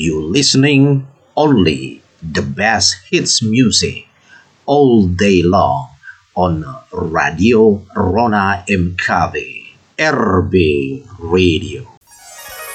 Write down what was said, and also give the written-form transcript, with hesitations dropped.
You listening only the best hits music all day long on Radio Rona MKV RB Radio.